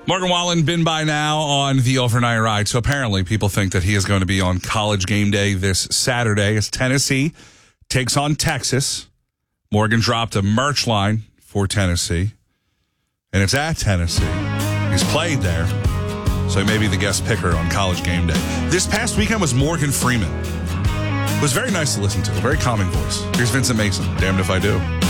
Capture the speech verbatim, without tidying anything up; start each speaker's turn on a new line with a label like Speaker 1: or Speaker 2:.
Speaker 1: Morgan Wallen been by now on the overnight ride. So apparently people think that he is going to be on College Game Day this Saturday as Tennessee takes on Texas. Morgan dropped a merch line for Tennessee, and it's at Tennessee. He's played there, so he may be the guest picker on College Game Day. This past weekend was Morgan Freeman. It was very nice to listen to, a very calming voice. Here's Vincent Mason, Damned If I Do.